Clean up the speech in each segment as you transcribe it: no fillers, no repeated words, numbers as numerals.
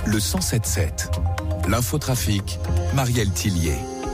le 107.7. L'infotrafic, Marielle Tillier.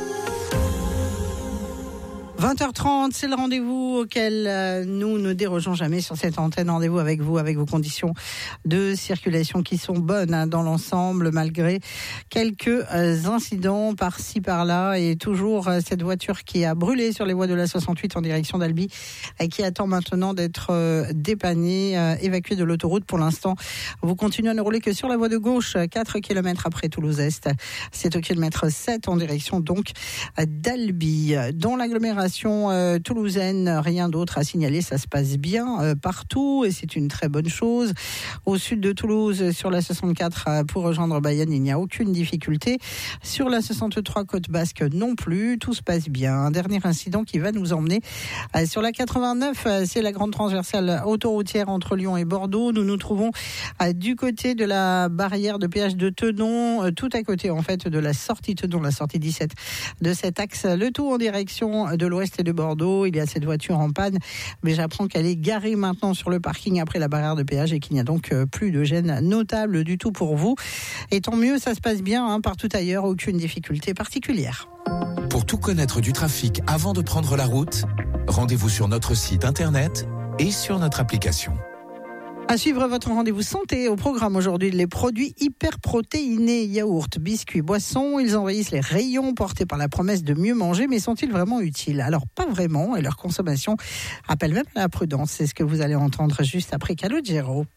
20h30, c'est le rendez-vous auquel nous ne dérogeons jamais sur cette antenne. Rendez-vous avec vous, avec vos conditions de circulation qui sont bonnes dans l'ensemble, malgré quelques incidents par-ci, par-là. Et toujours cette voiture qui a brûlé sur les voies de la 68 en direction d'Albi, et qui attend maintenant d'être dépannée, évacuée de l'autoroute. Pour l'instant, vous continuez à ne rouler que sur la voie de gauche, 4 km après Toulouse-Est. C'est au kilomètre 7 en direction donc d'Albi. Dans l'agglomération toulousaine, rien d'autre à signaler, ça se passe bien partout et c'est une très bonne chose. Au sud de Toulouse, sur la 64 pour rejoindre Bayonne, il n'y a aucune difficulté. Sur la 63 Côte Basque non plus, tout se passe bien. Un dernier incident qui va nous emmener sur la 89, c'est la grande transversale autoroutière entre Lyon et Bordeaux. Nous nous trouvons du côté de la barrière de péage de Tenon, tout à côté en fait de la sortie Tenon, la sortie 17 de cet axe, le tout en direction de l'ouest et de Bordeaux. Il y a cette voiture en panne, mais j'apprends qu'elle est garée maintenant sur le parking après la barrière de péage et qu'il n'y a donc plus de gêne notable du tout pour vous. Et tant mieux, ça se passe bien partout ailleurs, aucune difficulté particulière. Pour tout connaître du trafic avant de prendre la route, rendez-vous sur notre site internet et sur notre application. À suivre votre rendez-vous santé au programme aujourd'hui, les produits hyperprotéinés, yaourts, biscuits, boissons, ils envahissent les rayons portés par la promesse de mieux manger, mais sont-ils vraiment utiles ? Alors pas vraiment, et leur consommation appelle même à la prudence. C'est ce que vous allez entendre juste après Calogero.